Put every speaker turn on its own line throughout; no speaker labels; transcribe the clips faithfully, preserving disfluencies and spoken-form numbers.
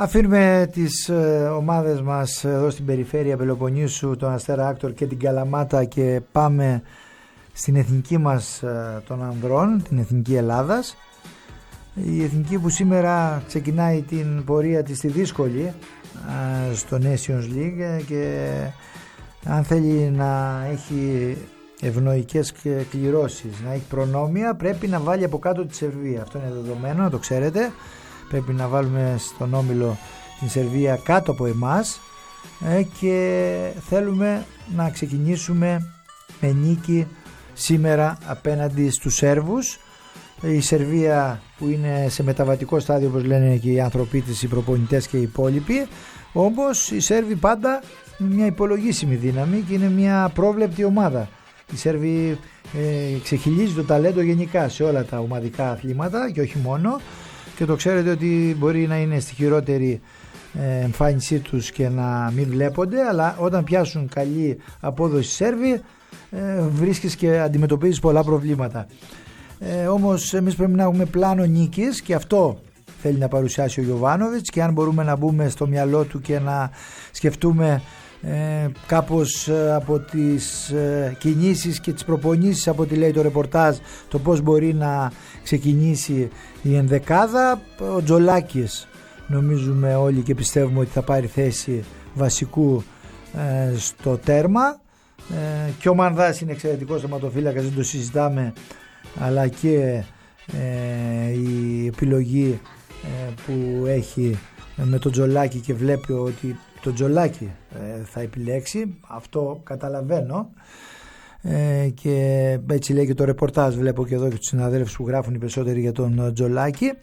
Αφήνουμε τις ε, ομάδες μας εδώ στην περιφέρεια Πελοποννήσου, τον Αστέρα Άκτορ και την Καλαμάτα, και πάμε στην εθνική μας ε, των ανδρών, την Εθνική Ελλάδας. Η εθνική που σήμερα ξεκινάει την πορεία της στη δύσκολη ε, στο Nations League, και αν θέλει να έχει ευνοϊκές κληρώσεις, να έχει προνόμια, πρέπει να βάλει από κάτω τη Σερβία. Αυτό είναι δεδομένο, να το ξέρετε. Πρέπει να βάλουμε στον όμιλο την Σερβία κάτω από εμάς, ε, και θέλουμε να ξεκινήσουμε με νίκη σήμερα απέναντι στους Σέρβους. Η Σερβία που είναι σε μεταβατικό στάδιο, όπως λένε και οι άνθρωποι της, οι προπονητές και οι υπόλοιποι, όμως οι Σέρβοι πάντα είναι μια υπολογίσιμη δύναμη και είναι μια πρόβλεπτη ομάδα. Οι Σέρβοι ε, ξεχυλίζει το ταλέντο γενικά σε όλα τα ομαδικά αθλήματα και όχι μόνο, και το ξέρετε ότι μπορεί να είναι στη χειρότερη ε, εμφάνισή τους και να μην βλέπονται, αλλά όταν πιάσουν καλή απόδοση Σέρβοι ε, βρίσκεις και αντιμετωπίζεις πολλά προβλήματα. Ε, όμως εμείς πρέπει να έχουμε πλάνο νίκης, και αυτό θέλει να παρουσιάσει ο Γιοβάνοβιτς, και αν μπορούμε να μπούμε στο μυαλό του και να σκεφτούμε ε, κάπως ε, από τις ε, κινήσεις και τις προπονήσεις, από ό,τι λέει το ρεπορτάζ, το πώς μπορεί να ξεκινήσει η ενδεκάδα. Ο Τζολάκης νομίζουμε όλοι και πιστεύουμε ότι θα πάρει θέση βασικού ε, στο τέρμα, ε, και ο Μανδάς είναι εξαιρετικός θεματοφύλακας, δεν το συζητάμε, αλλά και ε, η επιλογή ε, που έχει με τον Τζολάκη, και βλέπει ότι τον Τζολάκη ε, θα επιλέξει, αυτό καταλαβαίνω, ε, και έτσι λέει και το ρεπορτάζ. Βλέπω και εδώ και τους συναδέλφους που γράφουν οι περισσότεροι για τον Τζολάκη.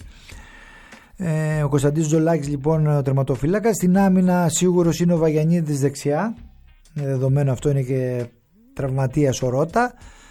ε, ο Κωνσταντίνος Τζολάκης λοιπόν, ο τερματοφύλακας. Στην άμυνα σίγουρος είναι ο Βαγιανίδης δεξιά, είναι δεδομένο αυτό, είναι και τραυματίας ο Ρώτα.